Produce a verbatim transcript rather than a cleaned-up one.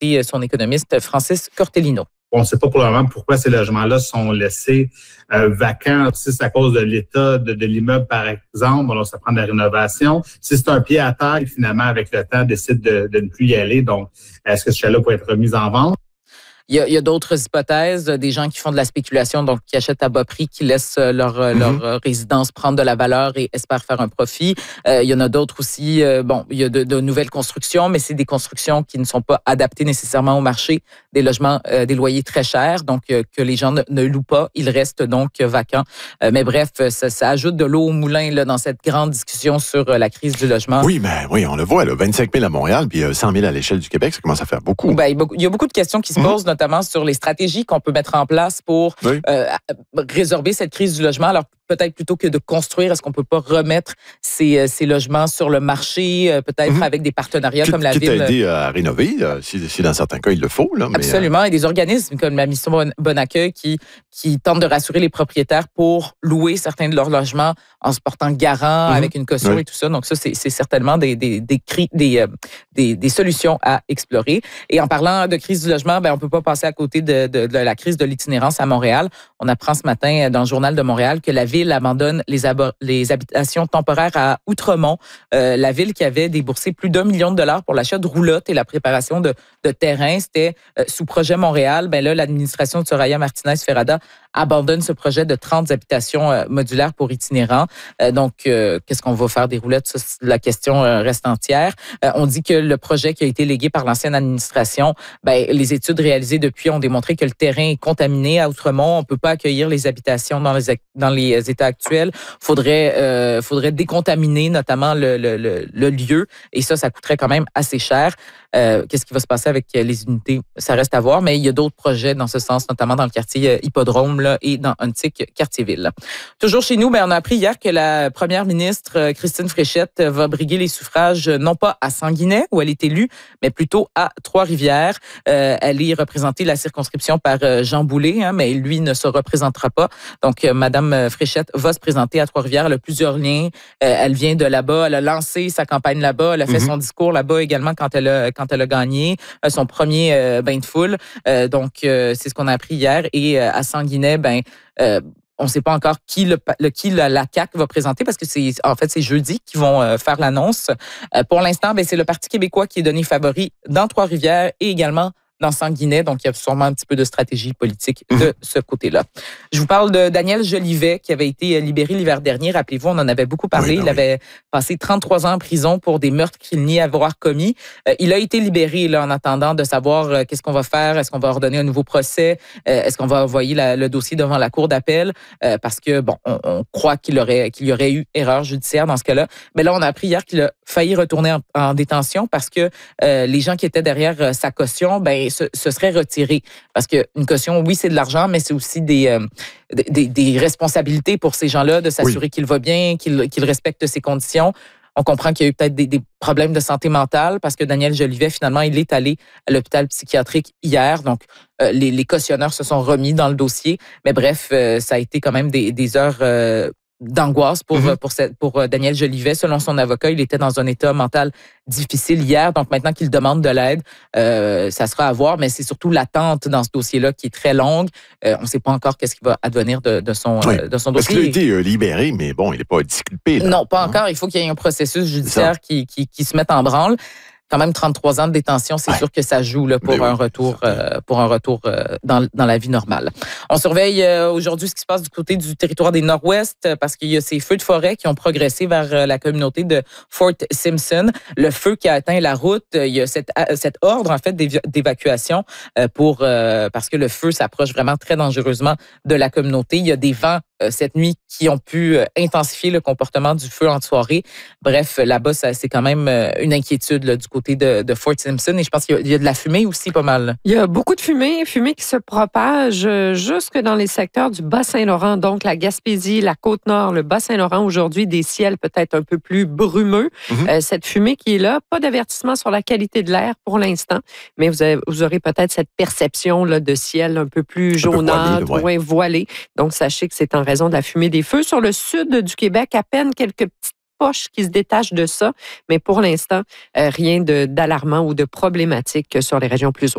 écouter son économiste Francis Cortellino. On ne sait pas pour le moment pourquoi ces logements-là sont laissés euh, vacants. Si c'est à cause de l'état de, de l'immeuble, par exemple, alors ça prend de la rénovation. Si c'est un pied à terre, finalement, avec le temps, décide de, de ne plus y aller. Donc, est-ce que ce chalet peut être remis en vente? Il y a, il y a d'autres hypothèses, des gens qui font de la spéculation, donc qui achètent à bas prix, qui laissent leur, mm-hmm. leur résidence prendre de la valeur et espèrent faire un profit. Euh, il y en a d'autres aussi, euh, bon, il y a de, de nouvelles constructions, mais c'est des constructions qui ne sont pas adaptées nécessairement au marché, des logements, euh, des loyers très chers, donc euh, que les gens ne, ne louent pas, ils restent donc vacants. Euh, mais bref, ça, ça ajoute de l'eau au moulin là, dans cette grande discussion sur euh, la crise du logement. Oui, mais oui, on le voit, là, vingt-cinq mille à Montréal, puis cent mille à l'échelle du Québec, ça commence à faire beaucoup. Ben, il y a beaucoup de questions qui se posent, mm-hmm. notamment sur les stratégies qu'on peut mettre en place pour oui. euh, résorber cette crise du logement. Alors, peut-être plutôt que de construire, est-ce qu'on peut pas remettre ces, ces logements sur le marché, peut-être mm-hmm. avec des partenariats qui, comme la qui ville? Qui t'a aidé à rénover, si, si dans certains cas, il le faut. Là, mais Absolument. Euh... Et des organismes comme la Mission Bon, bon Accueil qui, qui tentent de rassurer les propriétaires pour louer certains de leurs logements en se portant garant mm-hmm. avec une caution oui. et tout ça. Donc ça, c'est, c'est certainement des, des, des, des, des, euh, des, des solutions à explorer. Et en parlant de crise du logement, ben, on peut pas passer à côté de, de, de la crise de l'itinérance à Montréal. On apprend ce matin dans le Journal de Montréal que la ville abandonne les, abo- les habitations temporaires à Outremont, euh, la ville qui avait déboursé plus d'un million de dollars pour l'achat de roulottes et la préparation de, de terrains. C'était euh, sous projet Montréal. Ben là, l'administration de Soraya Martinez-Ferrada abandonne ce projet de trente habitations euh, modulaires pour itinérants. Euh, donc, euh, qu'est-ce qu'on va faire des roulettes? Ça, la question euh, reste entière. Euh, on dit que le projet qui a été légué par l'ancienne administration, ben, les études réalisées depuis ont démontré que le terrain est contaminé à Outremont. On peut pas accueillir les habitations dans les, dans les états actuels. Faudrait, euh, faudrait décontaminer notamment le, le, le, le lieu. Et ça, ça coûterait quand même assez cher. Euh, qu'est-ce qui va se passer avec les unités? Ça reste à voir, mais il y a d'autres projets dans ce sens, notamment dans le quartier Hippodrome là, et dans Huntsic, Quartier-Ville. Toujours chez nous, ben, on a appris hier que la première ministre Christine Fréchette va briguer les suffrages non pas à Sanguinet, où elle est élue, mais plutôt à Trois-Rivières. Euh, elle est représentée la circonscription par Jean Boulet, hein, mais lui ne se représentera pas. Donc, euh, Madame Fréchette va se présenter à Trois-Rivières. Elle a plusieurs liens. Euh, elle vient de là-bas. Elle a lancé sa campagne là-bas. Elle a fait mm-hmm. son discours là-bas également quand elle a, quand elle a gagné euh, son premier euh, bain de foule. Euh, donc, euh, c'est ce qu'on a appris hier. Et euh, à Sanguinet, ben, euh, on ne sait pas encore qui le, le qui la, la C A Q va présenter parce que c'est en fait c'est jeudi qu'ils vont euh, faire l'annonce. Euh, pour l'instant, ben, c'est le Parti québécois qui est donné favori dans Trois-Rivières et également dans Sanguinet, donc il y a sûrement un petit peu de stratégie politique de mmh. ce côté-là. Je vous parle de Daniel Jolivet, qui avait été libéré l'hiver dernier. Rappelez-vous, on en avait beaucoup parlé. Oui, ben il oui. avait passé trente-trois ans en prison pour des meurtres qu'il niait avoir commis. Euh, il a été libéré là, en attendant de savoir euh, qu'est-ce qu'on va faire. Est-ce qu'on va ordonner un nouveau procès? Euh, est-ce qu'on va envoyer la, le dossier devant la cour d'appel? Euh, parce que, bon, on, on croit qu'il, aurait, qu'il y aurait eu erreur judiciaire dans ce cas-là. Mais là, on a appris hier qu'il a failli retourner en, en détention parce que euh, les gens qui étaient derrière euh, sa caution, ben Se, se serait retiré. Parce qu'une caution, oui, c'est de l'argent, mais c'est aussi des, euh, des, des responsabilités pour ces gens-là de s'assurer oui. qu'il va bien, qu'il, qu'il respecte ses conditions. On comprend qu'il y a eu peut-être des, des problèmes de santé mentale parce que Daniel Jolivet, finalement, il est allé à l'hôpital psychiatrique hier. Donc, euh, les, les cautionneurs se sont remis dans le dossier. Mais bref, euh, ça a été quand même des, des heures euh, d'angoisse pour, mm-hmm. pour, cette, pour Daniel Jolivet. Selon son avocat, il était dans un état mental difficile hier. Donc, maintenant qu'il demande de l'aide, euh, ça sera à voir. Mais c'est surtout l'attente dans ce dossier-là qui est très longue. Euh, on ne sait pas encore qu'est-ce qui va advenir de, de, son, oui. euh, de son dossier. Parce qu'il a été euh, libéré, mais bon, il n'est pas disculpé. Là. Non, pas encore. Il faut qu'il y ait un processus judiciaire qui, qui, qui se mette en branle. Quand même trente-trois ans de détention, c'est ouais. sûr que ça joue là, pour, oui, un retour, euh, pour un retour euh, dans, dans la vie normale. On surveille euh, aujourd'hui ce qui se passe du côté du territoire des Nord-Ouest euh, parce qu'il y a ces feux de forêt qui ont progressé vers euh, la communauté de Fort Simpson. Le feu qui a atteint la route, euh, il y a cette, euh, cet ordre en fait d'év- d'évacuation euh, pour euh, parce que le feu s'approche vraiment très dangereusement de la communauté. Il y a des vents euh, cette nuit qui ont pu euh, intensifier le comportement du feu en soirée. Bref, là-bas, ça, c'est quand même euh, une inquiétude là, du côté De, de Fort Simpson et je pense qu'il y a, il y a de la fumée aussi pas mal. Il y a beaucoup de fumée, fumée qui se propage jusque dans les secteurs du Bas-Saint-Laurent, donc la Gaspésie, la Côte-Nord, le Bas-Saint-Laurent, aujourd'hui des ciels peut-être un peu plus brumeux. Mm-hmm. Euh, cette fumée qui est là, pas d'avertissement sur la qualité de l'air pour l'instant, mais vous, avez, vous aurez peut-être cette perception là, de ciel un peu plus jaunâtre, ouais. ou voilé. Donc sachez que c'est en raison de la fumée des feux. Sur le sud du Québec, à peine quelques petites poches qui se détachent de ça, mais pour l'instant, euh, rien de, d'alarmant ou de problématique sur les régions plus hautes.